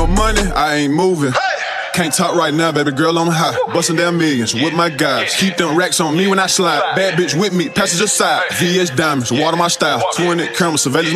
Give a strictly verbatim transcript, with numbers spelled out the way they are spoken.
no money, I ain't moving. Can't talk right now, baby girl, I'm high. Bustin' down millions with my guys. Keep them racks on me when I slide. Bad bitch with me, passenger side. V S diamonds, water my style. twenty cameras, surveillance my